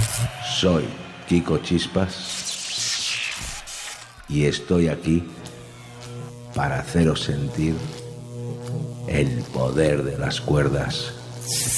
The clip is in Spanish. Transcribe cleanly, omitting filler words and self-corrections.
Soy Kiko Chispas y estoy aquí para haceros sentir el poder de las cuerdas.